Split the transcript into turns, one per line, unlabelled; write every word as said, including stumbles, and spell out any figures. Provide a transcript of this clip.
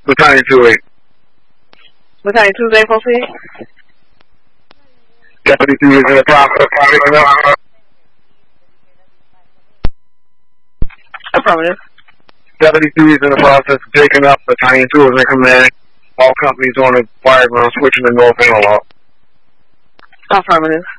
Battalion two eight.
Battalion two eight, proceed.
Deputy two is in the process of picking up.
Affirmative.
Deputy two is in the process of taking up. Battalion two is in command. All companies on the fire ground switching to North Analog.
Affirmative.